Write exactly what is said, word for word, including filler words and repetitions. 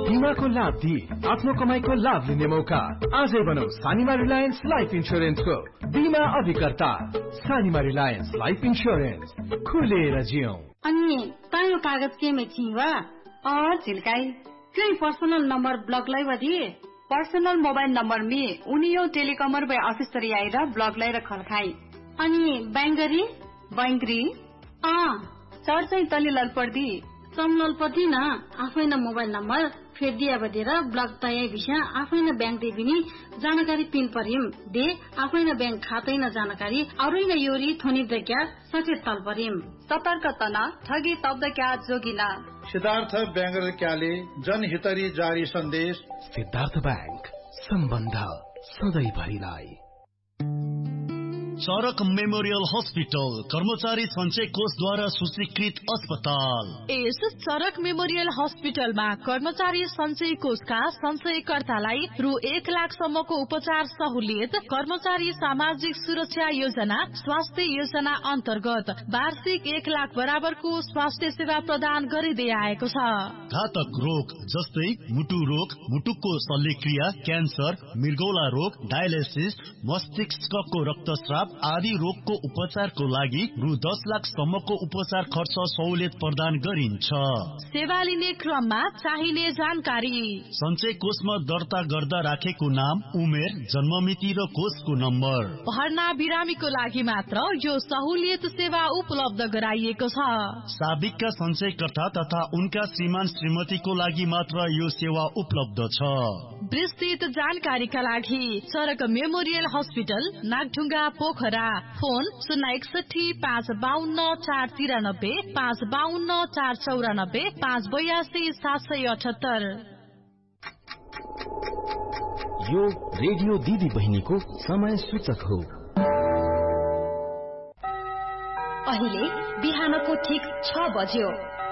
बीमाको लाभ दिई आफ्नो कमाईको लाभ लिने मौका। आजै बनाऊ सानिमा रिलायन्स लाइफ इन्स्योरेन्सको बीमा अभिकर्ता। सानिमा रिलायन्स लाइफ इन्स्योरेन्स, खुलेर जियौं। अनि तायो कागज के में छिवा अ झिल्काई क्यों पर्सनल नंबर ब्लॉक लाई वधी पर्सनल मोबाइल नंबर में उनियो टेलिकॉमर बे ऑफिस तरी आएर ब्लॉक लाई रखल खाई। अनि बैंगरी बैंगरी अ चर चाहिँ तले ललपर्दी समललपति न आफै न मोबाइल नम्बर फेर दिया बदेर ब्लक तय विषय आफै न बैंक दे बिनी जानकारी पिन परिम दे आफै न बैंक खातै न जानकारी अरु न योरी थोनी दक्या सचेत तल परिम। सतर्क तना ठगी तब्द क्या जोगिना। सिद्धार्थ बैंगर क्याले जनहितरी जारी सन्देश। सिद्धार्थ बैंक, सम्बन्ध सधैँ भरिलाई। चरक मेमोरियल हॉस्पिटल कर्मचारी संचय कोषद्वारा सूचीकृत अस्पताल। यस चरक मेमोरियल हॉस्पिटलमा कर्मचारी संचय कोषका संचयकर्तालाई रु एक लाख सम्मको उपचार सहुलियत कर्मचारी सामाजिक सुरक्षा योजना स्वास्थ्य योजना अन्तर्गत वार्षिक एक लाख बराबरको स्वास्थ्य सेवा प्रदान गरिँदै आएको छ। घातक रोग जस्तै मुटु रोग, मुटुको शल्यक्रिया, क्यान्सर, मृगौला रोग, डायलिसिस, मस्तिष्कको रक्तस्राव आदि रोगको उपचारको लागि रु दस लाख सम्मको उपचार खर्च सहुलियत प्रदान गरिन्छ। सेवा लिने क्रममा चाहिने जानकारी संचय कोषमा दर्ता गर्दा राखेको नाम, उमेर, जन्ममिति र कोषको नम्बर। भर्ना बिरामीको लागि मात्र यो सहुलियत सेवा उपलब्ध गराइएको छ। साबिकका संचयकर्ता तथा उनका श्रीमान श्रीमतीको लागि मात्र यो सेवा उपलब्ध छ। विस्तृत जानकारीका लागि चरक memorial hospital Nagdhunga Pokhara, phone शून्य एकसठी पाँच बाहन्न चार तिरानब्बे पाँच बाहन्न चार चौरानब्बे पाँच बयासी सात सय अठहत्तर। यो रेडियो दिदी बहिनीको समय सूचक हो। अहिले बिहानको ठीक छ बज्यो।